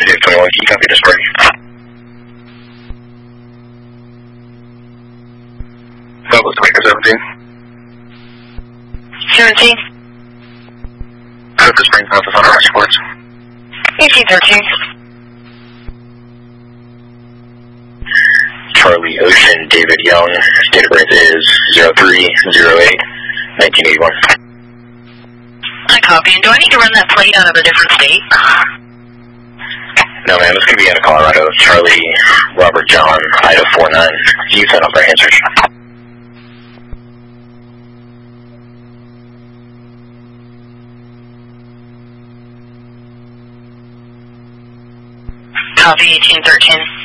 21, can you copy this break? Douglas, Baker 17. 17. Focus Spring Office on our sports. 1813. Charlie Ocean, David Young, date of birth is 03/08/1981. I copy. And do I need to run that plate out of a different state? No, ma'am, it's going to be out of Colorado. Charlie, Robert John, Ida 49. You sent up our answers. Copy 1813.